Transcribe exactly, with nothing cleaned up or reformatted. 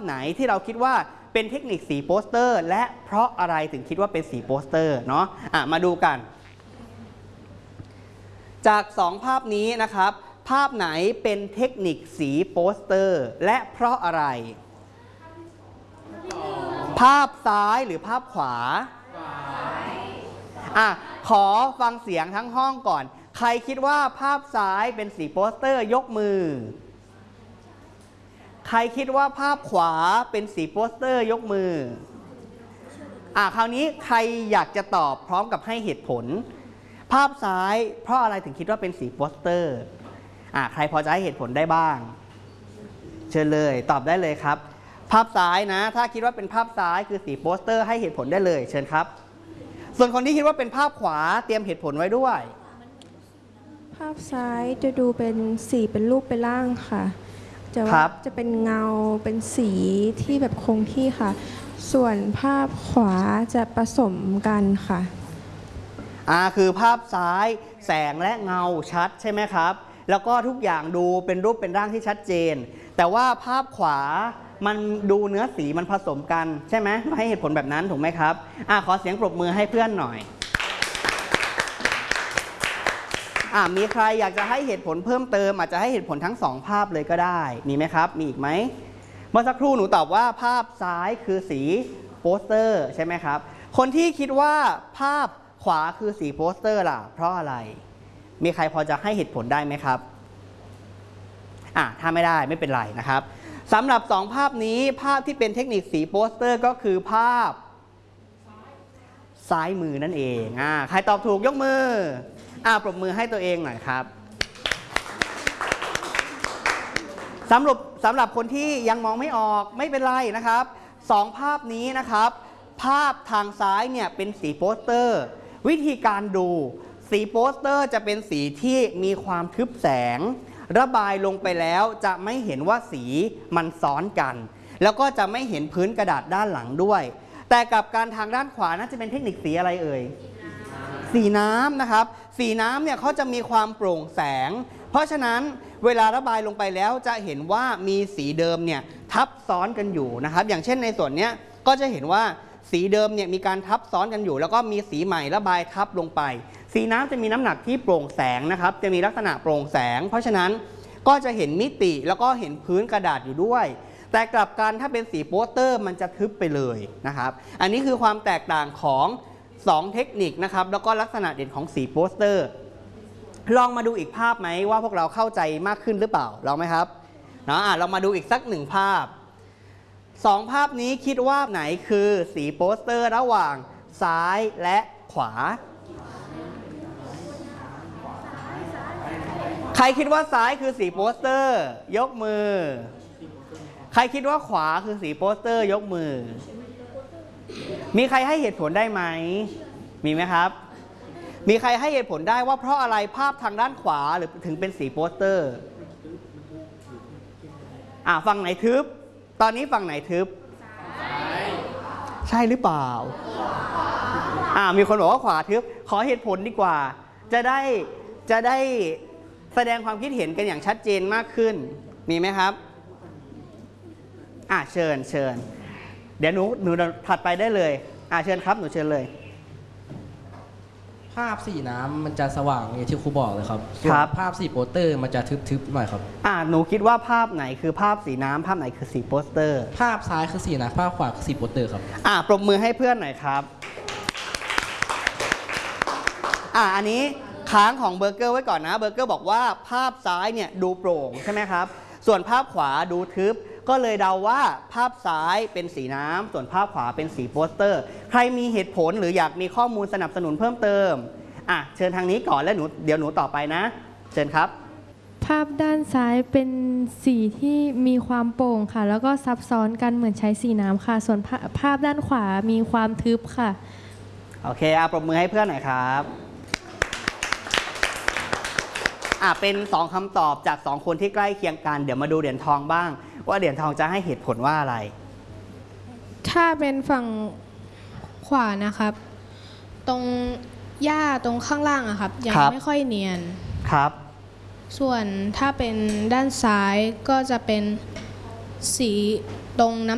ไหนที่เราคิดว่าเป็นเทคนิคสีโปสเตอร์และเพราะอะไรถึงคิดว่าเป็นสีโปสเตอร์เนาะอ่ะมาดูกันจากสองภาพนี้นะครับภาพไหนเป็นเทคนิคสีโปสเตอร์และเพราะอะไรภาพซ้ายหรือภาพขวาอ่ะขอฟังเสียงทั้งห้องก่อนใครคิดว่าภาพซ้ายเป็นสีโปสเตอร์ยกมือใครคิดว่าภาพขวาเป็นสีโปสเตอร์ยกมืออ่ะคราวนี้ใครอยากจะตอบพร้อมกับให้เหตุผลภาพซ้ายเพราะอะไรถึงคิดว่าเป็นสีโปสเตอร์อ่ะใครพอจะให้เหตุผลได้บ้างเชิญเลยตอบได้เลยครับภาพซ้ายนะถ้าคิดว่าเป็นภาพซ้ายคือสีโปสเตอร์ให้เหตุผลได้เลยเชิญครับส่วนคนที่คิดว่าเป็นภาพขวาเตรียมเหตุผลไว้ด้วยภาพซ้ายจะดูเป็นสีเป็นรูปเป็นร่างค่ะจะว่าจะเป็นเงาเป็นสีที่แบบคงที่ค่ะส่วนภาพขวาจะผสมกันค่ะอ่าคือภาพซ้ายแสงและเงาชัดใช่ไหมครับแล้วก็ทุกอย่างดูเป็นรูปเป็นร่างที่ชัดเจนแต่ว่าภาพขวามันดูเนื้อสีมันผสมกันใช่ไหมให้เหตุผลแบบนั้นถูกไหมครับอ่าขอเสียงปรบมือให้เพื่อนหน่อยอ่ามีใครอยากจะให้เหตุผลเพิ่มเติมอาจจะให้เหตุผลทั้งสองภาพเลยก็ได้มีไหมครับมีอีกไหมเมื่อสักครู่หนูตอบว่าภาพซ้ายคือสีโปสเตอร์ใช่ไหมครับคนที่คิดว่าภาพขวาคือสีโปสเตอร์ล่ะเพราะอะไรมีใครพอจะให้เหตุผลได้ไหมครับอ่ะถ้าไม่ได้ไม่เป็นไรนะครับสำหรับสองภาพนี้ภาพที่เป็นเทคนิคสีโปสเตอร์ก็คือภาพซ้ายมือนั่นเองอ่าใครตอบถูกยกมืออ่าปรบมือให้ตัวเองหน่อยครับสำหรับสำหรับคนที่ยังมองไม่ออกไม่เป็นไรนะครับสองภาพนี้นะครับภาพทางซ้ายเนี่ยเป็นสีโปสเตอร์วิธีการดูสีโปสเตอร์จะเป็นสีที่มีความทึบแสงระบายลงไปแล้วจะไม่เห็นว่าสีมันซ้อนกันแล้วก็จะไม่เห็นพื้นกระดาษด้านหลังด้วยแต่กับการทางด้านขวาน่าจะเป็นเทคนิคสีอะไรเอ่ยสีน้ำนะครับสีน้ำเนี่ยเขาจะมีความโปร่งแสงเพราะฉะนั้นเวลาระบายลงไปแล้วจะเห็นว่ามีสีเดิมเนี่ยทับซ้อนกันอยู่นะครับอย่างเช่นในส่วนนี้ก็จะเห็นว่าสีเดิมเนี่ยมีการทับซ้อนกันอยู่แล้วก็มีสีใหม่ระบายทับลงไปสีน้ำจะมีน้ำหนักที่โปร่งแสงนะครับจะมีลักษณะโปร่งแสงเพราะฉะนั้นก็จะเห็นมิติแล้วก็เห็นพื้นกระดาษอยู่ด้วยแต่กลับกันถ้าเป็นสีโปสเตอร์มันจะทึบไปเลยนะครับอันนี้คือความแตกต่างของสองเทคนิคนะครับแล้วก็ลักษณะเด่นของสีโปสเตอร์ลองมาดูอีกภาพไหมว่าพวกเราเข้าใจมากขึ้นหรือเปล่าลองไหมครับเนาะเรามาดูอีกสักหนึ่งภาพสองภาพนี้คิดว่าไหนคือสีโปสเตอร์ระหว่างซ้ายและขวาใครคิดว่าซ้ายคือสีโปสเตอร์ยกมือใครคิดว่าขวาคือสีโปสเตอร์ยกมือมีใครให้เหตุผลได้ไหมมีไหมครับมีใครให้เหตุผลได้ว่าเพราะอะไรภาพทางด้านขวาหรือถึงเป็นสีโปสเตอร์อ่ะฝั่งไหนทึบตอนนี้ฝั่งไหนทึบใช่หรือเปล่าอ่ะมีคนบอกว่าขวาทึบขอเหตุผลดีกว่าจะได้จะได้แสดงความคิดเห็นกันอย่างชัดเจนมากขึ้นมีไหมครับอ่ะเชิญเชิญเดี๋ยวหนูหนูถัดไปได้เลยอ่ะเชิญครับหนูเชิญเลยภาพสีน้ำมันจะสว่างอย่างที่ครูบอกเลยครับส่วนภาพสีโปสเตอร์มันจะทึบๆหน่อยครับอ่ะหนูคิดว่าภาพไหนคือภาพสีน้ำภาพไหนคือสีโปสเตอร์ภาพซ้ายคือสีน้ำภาพขวาคือสีโปสเตอร์ครับอ่ะปรบมือให้เพื่อนหน่อยครับอ่ะอันนี้ค้างของเบอร์เกอร์ไว้ก่อนนะเบอร์เกอร์บอกว่าภาพซ้ายเนี่ยดูโปร่งใช่ไหมครับส่วนภาพขวาดูทึบก็เลยเดาว่าภาพซ้ายเป็นสีน้ำส่วนภาพขวาเป็นสีโปสเตอร์ใครมีเหตุผลหรืออยากมีข้อมูลสนับสนุนเพิ่มเติมอ่ะเชิญทางนี้ก่อนแล้วหนูเดี๋ยวหนูต่อไปนะเชิญครับภาพด้านซ้ายเป็นสีที่มีความโปร่งค่ะแล้วก็ซับซ้อนกันเหมือนใช้สีน้ำค่ะส่วนภาพด้านขวามีความทึบค่ะโอเคอ่ะปรบมือให้เพื่อนหน่อยครับอ่ะเป็นสองคำตอบจากสองคนที่ใกล้เคียงกันเดี๋ยวมาดูเหรียญทองบ้างว่าเหรียญทองจะให้เหตุผลว่าอะไรถ้าเป็นฝั่งขวานะครับตรงหญ้าตรงข้างล่างอะครับยังไม่ค่อยเนียนครับส่วนถ้าเป็นด้านซ้ายก็จะเป็นสีตรงน้ำ